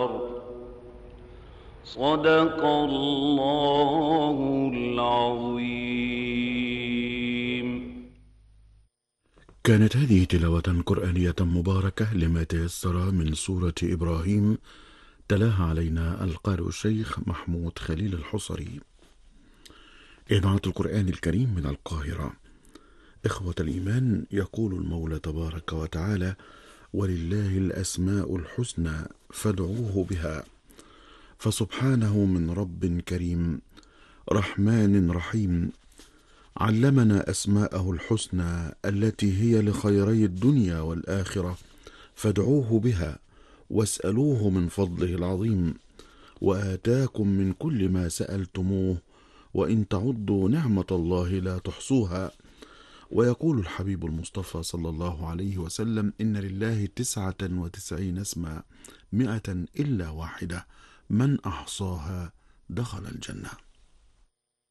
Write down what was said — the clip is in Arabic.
والبشر. صدق الله العظيم. كانت هذه تلاوة قرآنية مباركة لما تيسر من سورة إبراهيم، تلاها علينا القارئ الشيخ محمود خليل الحصري. إذاعة القرآن الكريم من القاهرة. إخوة الإيمان، يقول المولى تبارك وتعالى: ولله الأسماء الحسنى فادعوه بها. فسبحانه من رب كريم رحمن رحيم علمنا أسماءه الحسنى التي هي لخيري الدنيا والآخرة، فادعوه بها واسألوه من فضله العظيم، وآتاكم من كل ما سألتموه، وإن تعضوا نعمة الله لا تحصوها. ويقول الحبيب المصطفى صلى الله عليه وسلم: إن لله 99 اسما 100 إلا واحدة، من أحصاها دخل الجنة.